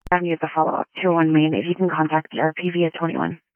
Avenue is the follow-up. Tier 1 main. If you can contact the RP via 21.